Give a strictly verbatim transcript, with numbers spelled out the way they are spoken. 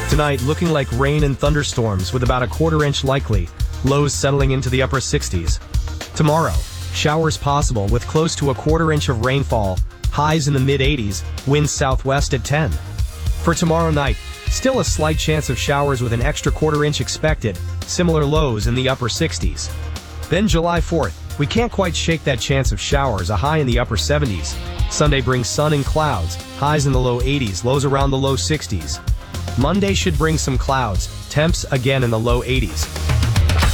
Tonight, looking like rain and thunderstorms with about a quarter inch likely, lows settling into the upper sixties. Tomorrow, showers possible with close to a quarter inch of rainfall, highs in the mid eighties, winds southwest at ten. For tomorrow night, still a slight chance of showers with an extra quarter inch expected, similar lows in the upper sixties. Then July fourth, we can't quite shake that chance of showers, a high in the upper seventies. Sunday brings sun and clouds, highs in the low eighties, lows around the low sixties. Monday should bring some clouds, temps again in the low eighties.